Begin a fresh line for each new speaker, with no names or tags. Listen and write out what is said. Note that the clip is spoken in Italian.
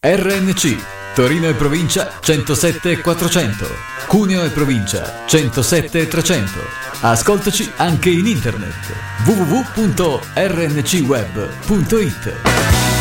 RNC Torino e provincia 107 e 400, Cuneo e provincia 107 e 300. Ascoltaci anche in internet www.rncweb.it.